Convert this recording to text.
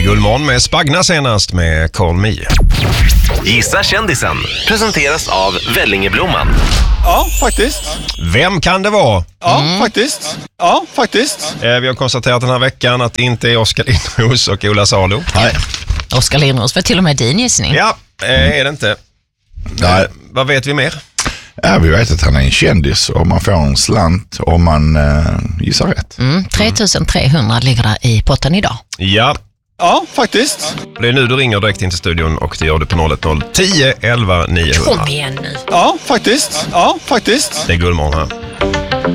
Gullmorgon med Spagna senast med Call Me. Gissa kändisen presenteras av Vellingeblomman. Ja, faktiskt. Vem kan det vara? Ja, faktiskt. Ja, faktiskt. Vi har konstaterat den här veckan att det inte är Oskar Lindros och Ola Salo. Nej. Oskar Lindros var till och med din gissning. Ja, är det inte. Nej. Vad vet vi mer? Ja, vi vet att han är en kändis och man får en slant om man gissar rätt. 3300 ligger där i potten idag. Ja, Ja, faktiskt. det är nu du ringer direkt in till studion och det gör du på 010 10 11 900. Kom igen nu. Ja, faktiskt. Ja, faktiskt. Det är Gullmorgon här.